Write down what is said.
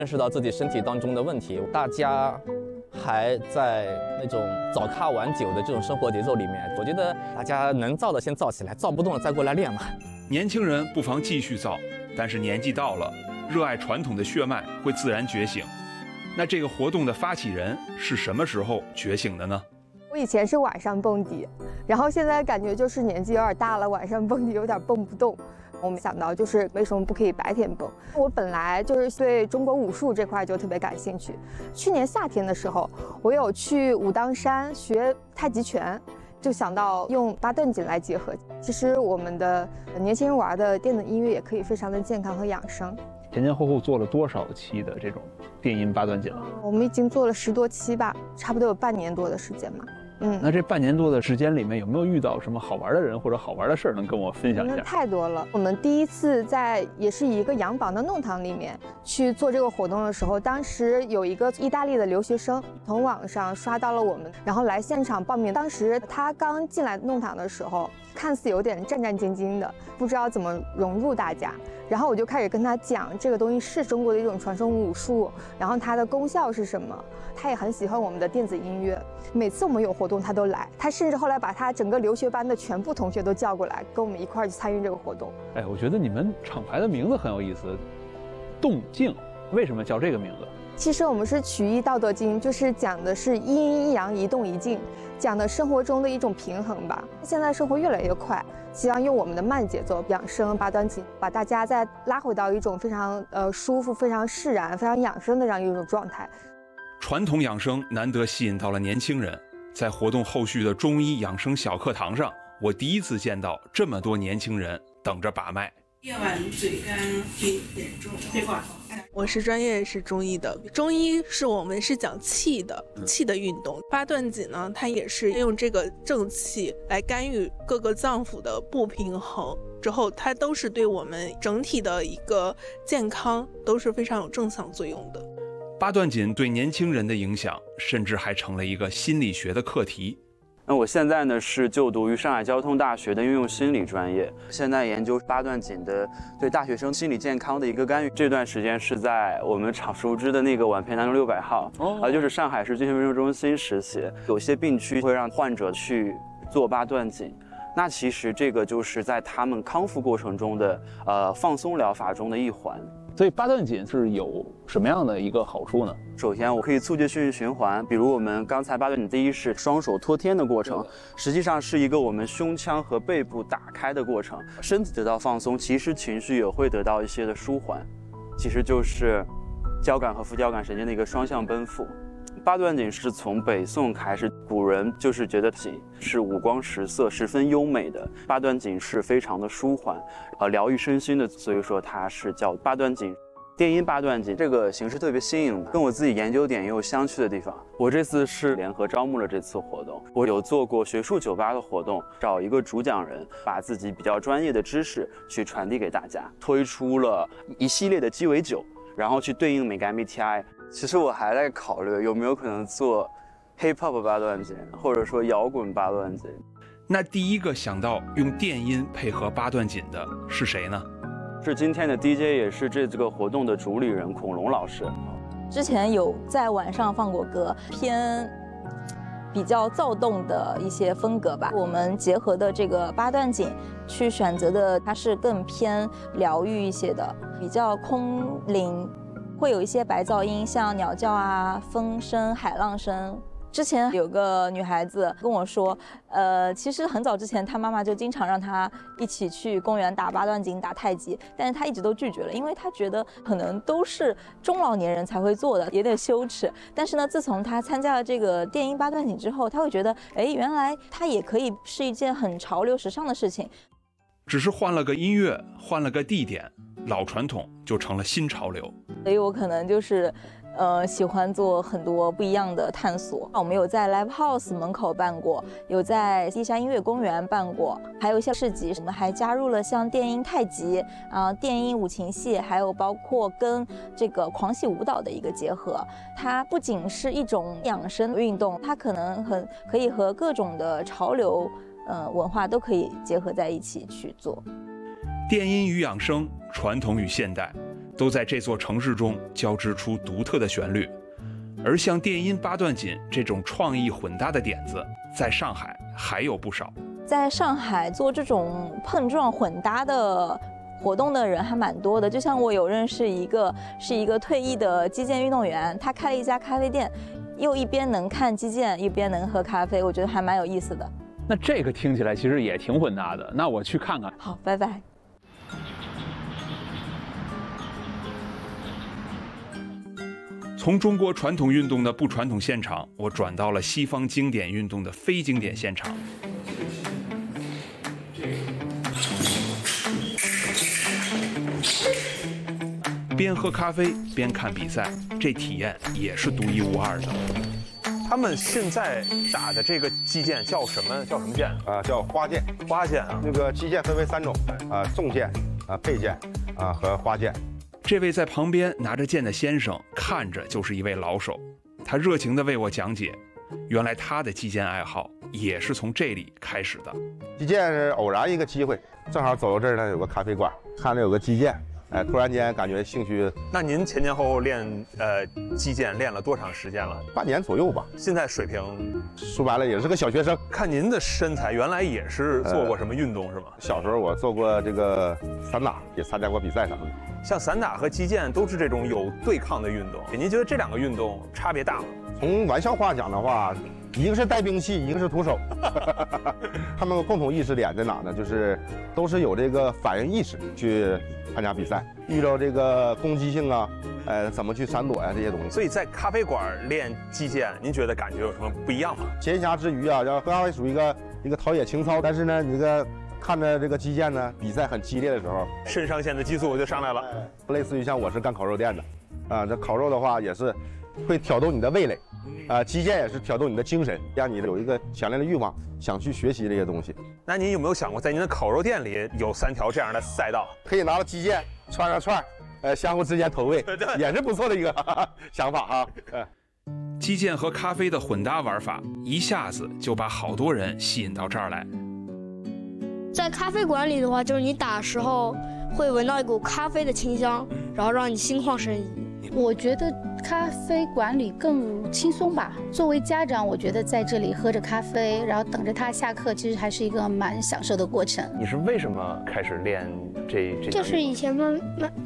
认识到自己身体当中的问题，大家还在那种早咖晚酒的这种生活节奏里面，我觉得大家能造的先造起来，造不动了再过来练嘛。 年轻人不妨继续造，但是年纪到了，热爱传统的血脉会自然觉醒。那这个活动的发起人是什么时候觉醒的呢？ 我以前是晚上蹦迪，然后现在感觉就是年纪有点大了，晚上蹦迪有点蹦不动。我们想到就是为什么不可以白天蹦？我本来就是对中国武术这块就特别感兴趣。去年夏天的时候，我有去武当山学太极拳，就想到用八段锦来结合。其实我们的年轻人玩的电子音乐也可以非常的健康和养生。 前前后后做了多少期的这种电音八段锦了？ 我们已经做了10多期吧，差不多有半年多的时间嘛。 那这半年多的时间里面，有没有遇到什么好玩的人或者好玩的事儿，能跟我分享一下？ 太多了。我们第一次在也是一个洋房的弄堂里面去做这个活动的时候，当时有一个意大利的留学生从网上刷到了我们，然后来现场报名。当时他刚进来弄堂的时候，看似有点战战兢兢的，不知道怎么融入大家。然后我就开始跟他讲，这个东西是中国的一种传统武术，然后它的功效是什么。他也很喜欢我们的电子音乐，每次我们有活动他都来。他甚至后来把他整个留学班的全部同学都叫过来，跟我们一块儿去参与这个活动。 哎，我觉得你们厂牌的名字很有意思，动静，为什么叫这个名字？ 其实我们是取义《道德经》，就是讲的是一阴一阳，一动一静，讲的生活中的一种平衡吧。现在生活越来越快，希望用我们的慢节奏养生八段锦，把大家再拉回到一种非常舒服、非常释然、非常养生的这样一种状态。 传统养生难得吸引到了年轻人，在活动后续的中医养生小课堂上，我第一次见到这么多年轻人等着把脉。 夜晚嘴干并严重这块。 我是专业是中医的，中医是我们是讲气的，气的运动。八段锦呢，它也是用这个正气来干预各个脏腑的不平衡，之后它都是对我们整体的一个健康都是非常有正向作用的。 八段锦对年轻人的影响，甚至还成了一个心理学的课题。 那我现在呢是就读于上海交通大学的应用心理专业，现在研究八段锦的对大学生心理健康的一个干预。这段时间是在我们常熟知的那个宛平南路600号，就是上海市精神卫生中心实习。有些病区会让患者去做八段锦，那其实这个就是在他们康复过程中的放松疗法中的一环。 所以八段锦是有什么样的一个好处呢？ 首先，我可以促进血液循环，比如我们刚才八段锦第一式双手托天的过程，实际上是一个我们胸腔和背部打开的过程，身体得到放松，其实情绪也会得到一些的舒缓，其实就是交感和副交感神经的一个双向奔赴。八段锦是从北宋开始，古人就是觉得锦是五光十色、十分优美的，八段锦是非常的舒缓，疗愈身心的，所以说它是叫八段锦。电音八段锦这个形式特别新颖，跟我自己研究点也有相去的地方。我这次是联合招募了这次活动，我有做过学术酒吧的活动，找一个主讲人，把自己比较专业的知识去传递给大家，推出了一系列的鸡尾酒，然后去对应美干 MBTI。其实我还在考虑有没有可能做 hip hop 八段锦，或者说摇滚八段锦。 那第一个想到用电音配合八段锦的是谁呢？ 是今天的 DJ， 也是这个活动的主理人孔龙老师。 之前有在晚上放过歌，偏比较躁动的一些风格吧。我们结合的这个八段锦去选择的，它是更偏疗愈一些的，比较空灵。会有一些白噪音，像鸟叫啊、风声、海浪声。之前有个女孩子跟我说，其实很早之前她妈妈就经常让她一起去公园打八段锦、打太极，但是她一直都拒绝了，因为她觉得可能都是中老年人才会做的，有点羞耻。但是呢，自从她参加了这个电音八段锦之后，她会觉得，哎，原来它也可以是一件很潮流、时尚的事情。 只是换了个音乐，换了个地点，老传统就成了新潮流。 所以我可能就是喜欢做很多不一样的探索。我们有在 Live House 门口办过，有在地下音乐公园办过，还有一些市集。我们还加入了像电音太极电音五禽戏，还有包括跟这个狂喜舞蹈的一个结合。它不仅是一种养生运动，它可能可以和各种的潮流文化都可以结合在一起去做。 电音与养生，传统与现代， 都在这座城市中交织出独特的旋律。而像电音八段锦这种创意混搭的点子，在上海还有不少。 在上海做这种碰撞混搭的活动的人还蛮多的，就像我有认识一个退役的击剑运动员，他开了一家咖啡店，又一边能看击剑，一边能喝咖啡，我觉得还蛮有意思的。 那这个听起来其实也挺混搭的，那我去看看。 好，拜拜。 从中国传统运动的不传统现场，我转到了西方经典运动的非经典现场。边喝咖啡边看比赛，这体验也是独一无二的。 他们现在打的这个击剑叫什么剑啊？叫花剑。 花剑啊， 那个击剑分为3种啊，重剑啊、佩剑啊和花剑。 这位在旁边拿着剑的先生看着就是一位老手，他热情地为我讲解，原来他的击剑爱好也是从这里开始的。 击剑是偶然一个机会，正好走到这儿呢，有个咖啡馆，看着有个击剑，哎，突然间感觉兴趣。 那您前前后后练击剑练了多长时间了 ？8年左右吧。 现在水平说白了也是个小学生。 看您的身材，原来也是做过什么运动是吗？ 小时候我做过这个散打，也参加过比赛啥的。 像散打和击剑都是这种有对抗的运动，您觉得这2个运动差别大吗？ 从玩笑话讲的话，一个是带兵器，一个是徒手。他们共同意识点在哪呢？就是都是有这个反应意识去参加比赛，遇到这个攻击性啊，怎么去闪躲呀、这些东西。 所以在咖啡馆练击剑，您觉得感觉有什么不一样吗？ 闲暇之余啊，要喝咖啡属于一个陶冶情操，但是呢，你这个看着这个击剑呢，比赛很激烈的时候， 肾上腺的激素就上来了。 类似于像我是干烤肉店的，啊，这烤肉的话也是会挑动你的味蕾，啊，击剑也是挑动你的精神，让你有一个强烈的欲望，想去学习这些东西。 那您有没有想过，在您的烤肉店里有3条这样的赛道， 可以拿着击剑串上串，相互之间投喂，也是不错的一个想法哈。 击剑和咖啡的混搭玩法，一下子就把好多人吸引到这儿来。 在咖啡馆里的话，就是你打的时候会闻到一股咖啡的清香，然后让你心旷神怡。 我觉得咖啡馆里更轻松吧。作为家长，我觉得在这里喝着咖啡，然后等着他下课，其实还是一个蛮享受的过程。 你是为什么开始练这？ 就是以前